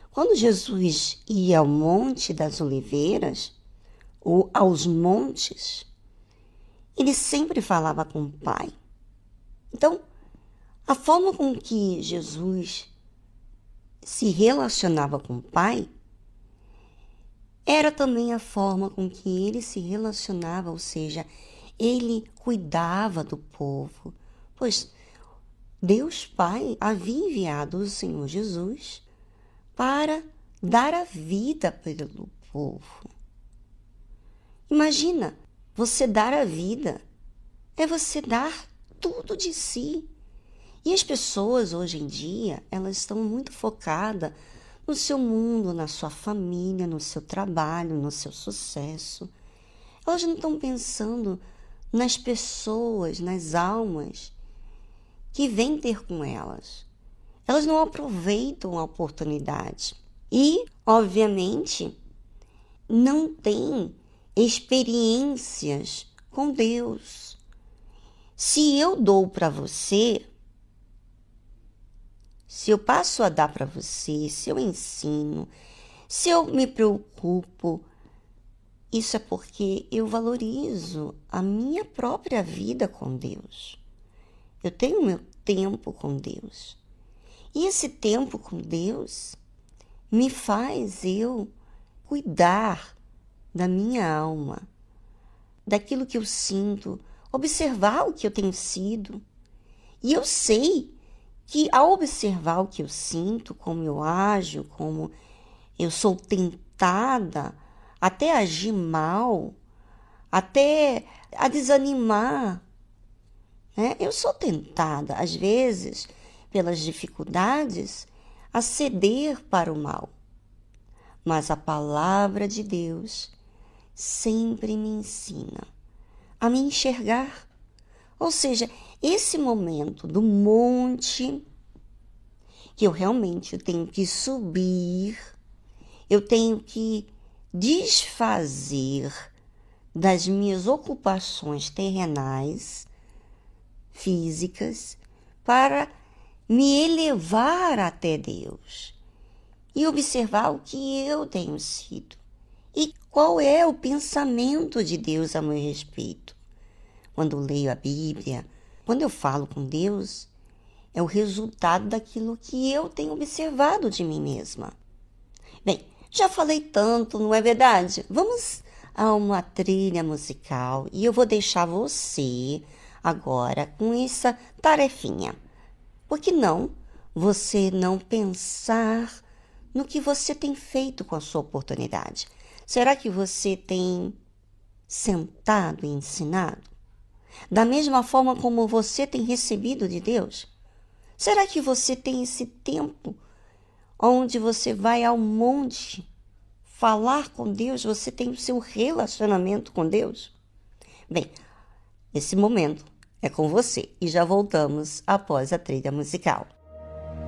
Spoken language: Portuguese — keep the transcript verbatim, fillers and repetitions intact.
Quando Jesus ia ao Monte das Oliveiras, ou aos montes, ele sempre falava com o Pai. Então, a forma com que Jesus se relacionava com o Pai era também a forma com que ele se relacionava, ou seja, ele cuidava do povo, pois Deus Pai havia enviado o Senhor Jesus para dar a vida pelo povo. Imagina, você dar a vida é você dar tudo de si. E as pessoas hoje em dia, elas estão muito focadas no seu mundo, na sua família, no seu trabalho, no seu sucesso. Elas não estão pensando nas pessoas, nas almas que vêm ter com elas. Elas não aproveitam a oportunidade. E, obviamente, não têm experiências com Deus. Se eu dou para você, se eu passo a dar para você, se eu ensino, se eu me preocupo, isso é porque eu valorizo a minha própria vida com Deus. Eu tenho meu tempo com Deus. E esse tempo com Deus me faz eu cuidar da minha alma, daquilo que eu sinto, observar o que eu tenho sido. E eu sei que ao observar o que eu sinto, como eu ajo, como eu sou tentada até a agir mal, até a desanimar, né? Eu sou tentada, às vezes, pelas dificuldades, a ceder para o mal. Mas a palavra de Deus sempre me ensina a me enxergar. Ou seja, esse momento do monte, que eu realmente tenho que subir, eu tenho que desfazer das minhas ocupações terrenais, físicas, para me elevar até Deus e observar o que eu tenho sido e qual é o pensamento de Deus a meu respeito. Quando eu leio a Bíblia, quando eu falo com Deus, é o resultado daquilo que eu tenho observado de mim mesma. Bem, já falei tanto, não é verdade? Vamos a uma trilha musical e eu vou deixar você agora com essa tarefinha. Por que não você não pensar no que você tem feito com a sua oportunidade? Será que você tem sentado e ensinado? Da mesma forma como você tem recebido de Deus? Será que você tem esse tempo onde você vai ao monte falar com Deus? Você tem o seu relacionamento com Deus? Bem, esse momento é com você e já voltamos após a trilha musical.